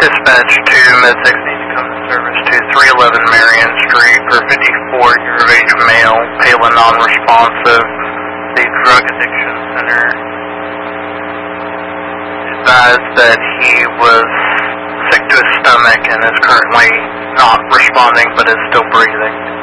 Dispatch to Med-6 needs to come to service to 311 Marion Street for 54-year-of-age male, pale and non-responsive, the Drug Addiction Center. Advised that he was sick to his stomach and is currently not responding but is still breathing.